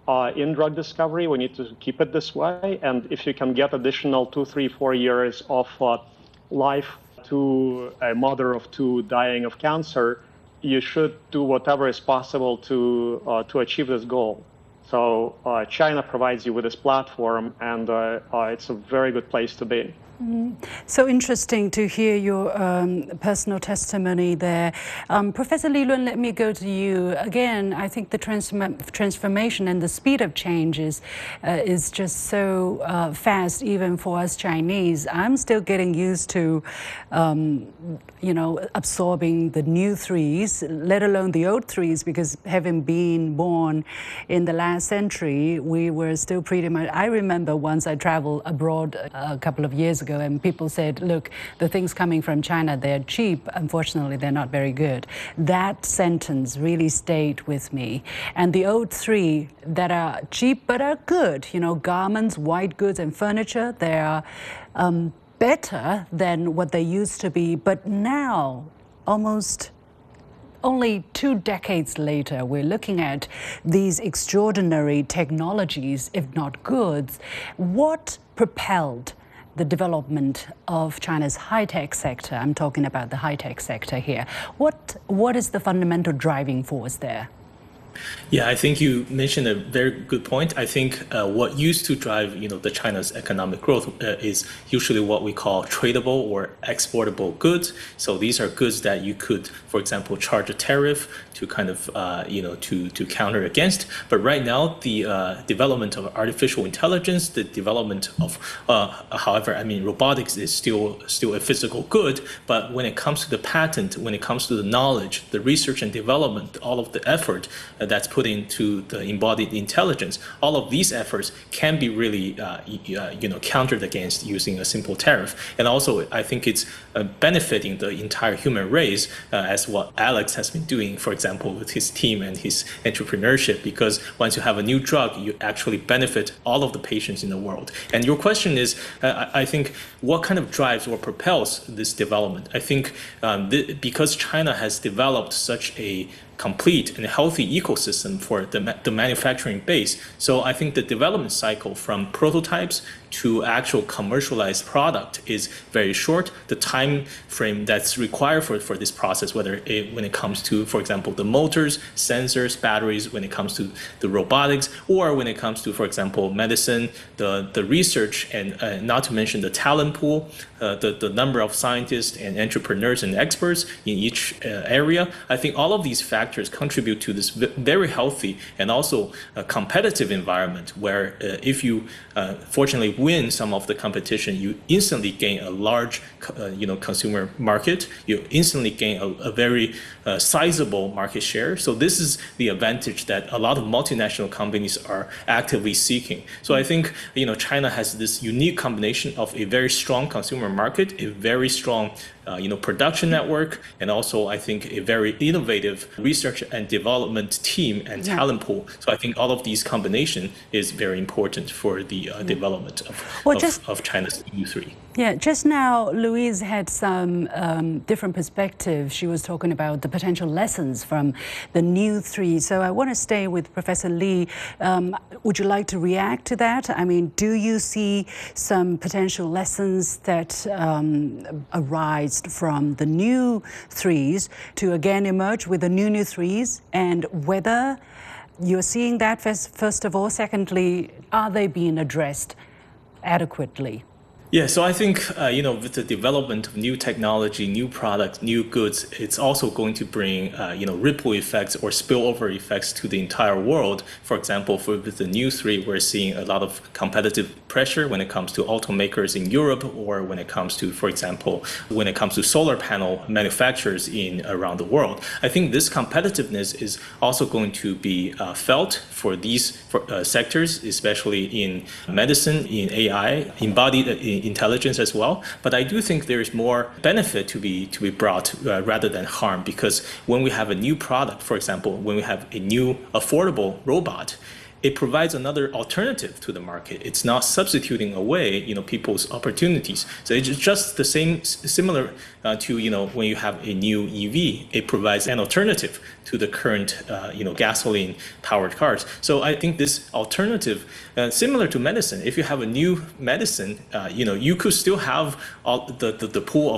in drug discovery. We need to keep it this way. And if you can get additional 2, 3, 4 years of life to a mother of 2 dying of cancer, you should do whatever is possible to achieve this goal. So China provides you with this platform, and it's a very good place to be. So interesting to hear your personal testimony there. Professor Li Lun, let me go to you. Again, I think the transformation and the speed of change is just so fast, even for us Chinese. I'm still getting used to, absorbing the new threes, let alone the old threes, because having been born in the last century, we were still pretty much, I remember once I traveled abroad a couple of years ago, and people said, look, the things coming from China, they're cheap. Unfortunately, they're not very good. That sentence really stayed with me. And the old 3 that are cheap but are good, garments, white goods, and furniture, they are better than what they used to be. But now, almost only 2 decades later, we're looking at these extraordinary technologies, if not goods. What propelled the development of China's high-tech sector? I'm talking about the high-tech sector here. What is the fundamental driving force there? Yeah, I think you mentioned a very good point. I think what used to drive, the China's economic growth is usually what we call tradable or exportable goods. So these are goods that you could, for example, charge a tariff to kind of, to counter against. But right now, the development of artificial intelligence, the development of, robotics is still a physical good. But when it comes to the patent, when it comes to the knowledge, the research and development, all of the effort that's put into the embodied intelligence, all of these efforts can be really, countered against using a simple tariff. And also, I think it's benefiting the entire human race, as what Alex has been doing, for example, with his team and his entrepreneurship, because once you have a new drug, you actually benefit all of the patients in the world. And your question is, I think, what kind of drives or propels this development? I think because China has developed such a complete and healthy ecosystem for the manufacturing base. So I think the development cycle from prototypes to actual commercialized product is very short. The time frame that's required for this process, when it comes to, for example, the motors, sensors, batteries, when it comes to the robotics, or when it comes to, for example, medicine, the research, and not to mention the talent pool, the number of scientists and entrepreneurs and experts in each area. I think all of these factors contribute to this very healthy and also a competitive environment where if you fortunately win some of the competition, you instantly gain a large consumer market. You instantly gain a very sizable market share. So this is the advantage that a lot of multinational companies are actively seeking. So I think China has this unique combination of a very strong consumer market, a very strong production network, and also I think a very innovative research and development team and talent pool. So I think all of these combination is very important for the development of China's EU3. Yeah, just now Louise had some different perspectives. She was talking about the potential lessons from the new 3. So I want to stay with Professor Li. Would you like to react to that? I mean, do you see some potential lessons that arise from the new 3s to again emerge with the new 3s, and whether you're seeing that first of all? Secondly, are they being addressed adequately? Yeah, so I think, with the development of new technology, new products, new goods, it's also going to bring, ripple effects or spillover effects to the entire world. For example, with the new 3, we're seeing a lot of competitive pressure when it comes to automakers in Europe, or when it comes to, for example, when it comes to solar panel manufacturers around the world. I think this competitiveness is also going to be felt for these sectors, especially in medicine, in AI, embodied intelligence as well. But I do think there is more benefit to be brought rather than harm, because when we have a new product, for example, when we have a new affordable robot, it provides another alternative to the market. It's not substituting away, people's opportunities. So it's just the similar to, when you have a new EV, it provides an alternative to the current, gasoline-powered cars. So I think this alternative, similar to medicine, if you have a new medicine, you could still have all the pool of